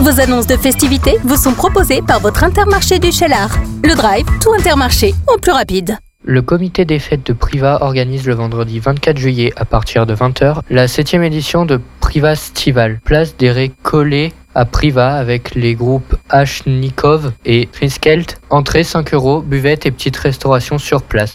Vos annonces de festivités vous sont proposées par votre Intermarché du Cheylard. Le Drive, tout Intermarché, en plus rapide. Le comité des fêtes de Privas organise le vendredi 24 juillet à partir de 20h la 7e édition de Privastival, place des Récollets à Privas avec les groupes Ashnikov et Friskelt. Entrée 5 €, buvette et petite restauration sur place.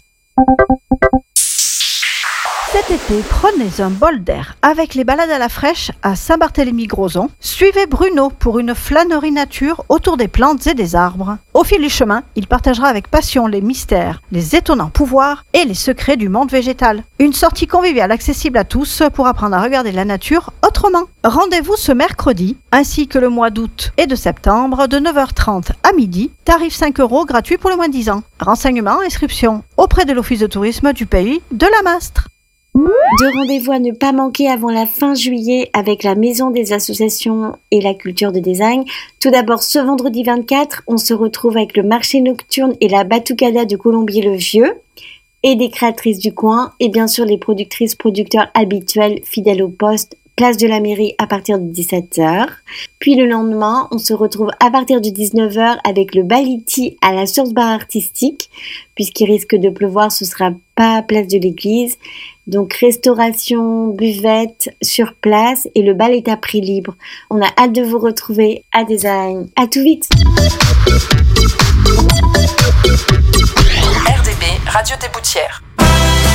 Cet été, prenez un bol d'air avec les balades à la fraîche à Saint-Barthélemy-Grozon. Suivez Bruno pour une flânerie nature autour des plantes et des arbres. Au fil du chemin, il partagera avec passion les mystères, les étonnants pouvoirs et les secrets du monde végétal. Une sortie conviviale accessible à tous pour apprendre à regarder la nature autrement. Rendez-vous ce mercredi, ainsi que le mois d'août et de septembre, de 9h30 à midi. Tarif 5 € gratuit pour les moins de 10 ans. Renseignements, inscription auprès de l'Office de tourisme du pays de la Mastre. Deux rendez-vous à ne pas manquer avant la fin juillet avec la Maison des associations et la culture de design. Tout d'abord, ce vendredi 24, on se retrouve avec le marché nocturne et la Batucada de Colombier-le-Vieux et des créatrices du coin et bien sûr les producteurs habituels fidèles au poste, place de la mairie à partir de 17h. Puis le lendemain, on se retrouve à partir de 19h avec le Baliti à la Source Bar Artistique. Puisqu'il risque de pleuvoir, ce sera pas à place de l'église. Donc restauration, buvette sur place et le bal est à prix libre. On a hâte de vous retrouver à Design. À tout vite. RDB, Radio des Boutières.